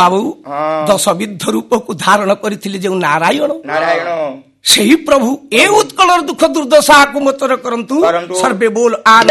ବାବୁ ଦଶବିଧ ରୂପକୁ ଧାରଣ କରିଥିଲେ ଯେଉଁ ନାରାୟଣ ସେହି ପ୍ରଭୁ ଏ ଉତ୍କଳର ଦୁଃଖ ଦୁର୍ଦ୍ଦଶାକୁ ମୋଚନ କରନ୍ତୁ ସର୍ବେ ବୋଲ